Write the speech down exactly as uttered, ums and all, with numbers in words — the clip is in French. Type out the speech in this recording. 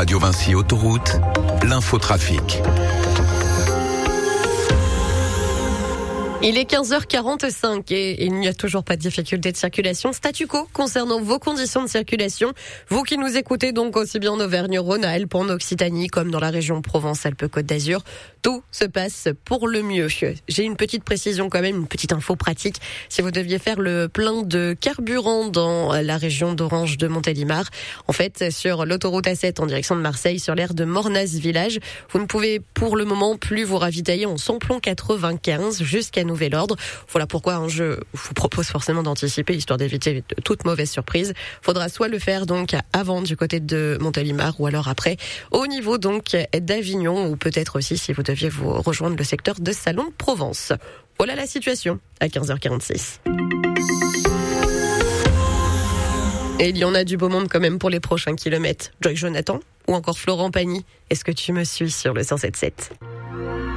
Radio Vinci Autoroute, l'infotrafic. Il est quinze heures quarante-cinq et il n'y a toujours pas de difficulté de circulation. Statu quo concernant vos conditions de circulation. Vous qui nous écoutez donc aussi bien en Auvergne-Rhône-Alpes, en Occitanie comme dans la région Provence-Alpes-Côte d'Azur, tout se passe pour le mieux. J'ai une petite précision quand même, une petite info pratique. Si vous deviez faire le plein de carburant dans la région d'Orange de Montélimar, en fait sur l'autoroute A sept en direction de Marseille, sur l'aire de Mornas-Village, vous ne pouvez pour le moment plus vous ravitailler en samplon quatre-vingt-quinze jusqu'à nouvel ordre. Voilà pourquoi hein, je vous propose forcément d'anticiper, histoire d'éviter toute mauvaise surprise. Faudra soit le faire donc avant du côté de Montélimar ou alors après au niveau donc d'Avignon, ou peut-être aussi si vous deviez vous rejoindre le secteur de Salon de Provence. Voilà la situation à quinze heures quarante-six. Et il y en a du beau monde quand même pour les prochains kilomètres. Joy Jonathan ou encore Florent Pagny. Est-ce que tu me suis sur le cent sept sept ?